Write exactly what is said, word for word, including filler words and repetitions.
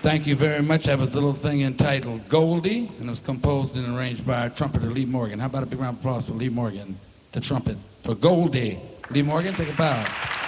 Thank you very much. That was a little thing entitled Goldie, and it was composed and arranged by our trumpeter, Lee Morgan. How about a big round of applause for Lee Morgan, the trumpet, for Goldie. Lee Morgan, take a bow.